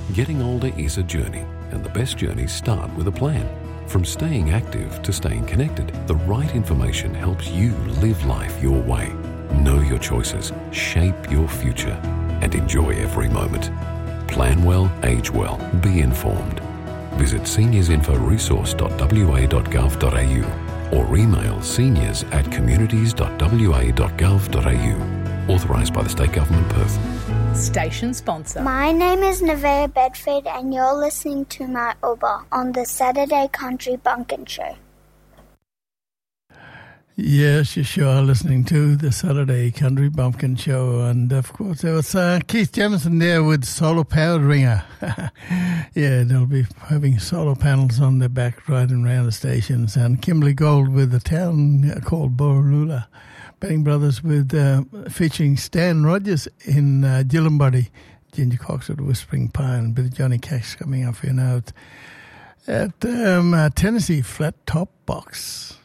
Getting older is a journey, and the best journeys start with a plan. From staying active to staying connected, the right information helps you live life your way. Know your choices, shape your future, and enjoy every moment. Plan well, age well, be informed. Visit seniorsinforesource.wa.gov.au or email seniors@communities.wa.gov.au. Authorised by the State Government, Perth. Station sponsor. My name is Nevaeh Bedford and you're listening to my Uber on the Saturday Country Bumpkin Show. Yes, you sure are listening to the Saturday Country Bumpkin Show. And, of course, there was Keith Jamison there with Solar Powered Ringer. Yeah, they'll be having solar panels on their back riding around the stations. And Kimberly Gold with a town called Borroloola. Betting Brothers with featuring Stan Rogers in Gillimbuddy. Ginger Cox at Whispering Pine. A bit of Johnny Cash coming up here now at Tennessee Flat Top Box.